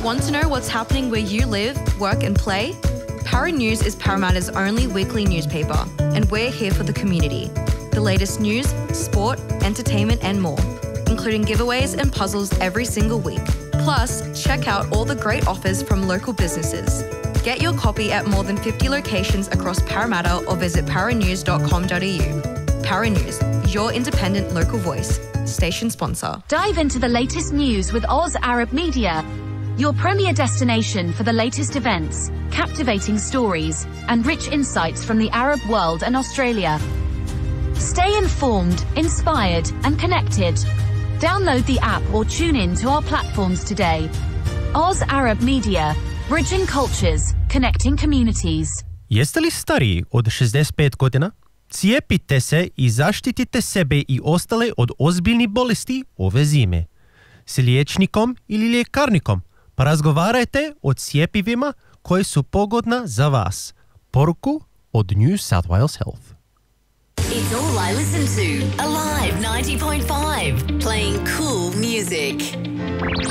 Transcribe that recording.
Want to know what's happening where you live, work and play? Para News is Parramatta's only weekly newspaper, and we're here for the community. The latest news, sport, entertainment and more, including giveaways and puzzles every single week. Plus, check out all the great offers from local businesses. Get your copy at more than 50 locations across Parramatta or visit paranews.com.au. Para News, your independent local voice. Station sponsor. Dive into the latest news with Oz Arab Media, your premier destination for the latest events, captivating stories, and rich insights from the Arab world and Australia. Stay informed, inspired, and connected. Download the app or tune in to our platforms today. Oz Arab Media, bridging cultures, connecting communities. Jeste li stariji od 65 godina? Cijepite se i zaštitite sebe i ostale od ozbiljnih bolesti ove zime. S liječnikom ili ljekarnikom pa razgovarajte o cijepivima koje su pogodna za vas. Poruku od New South Wales Health. It's all I listen to. Alive 90.5. Playing cool music.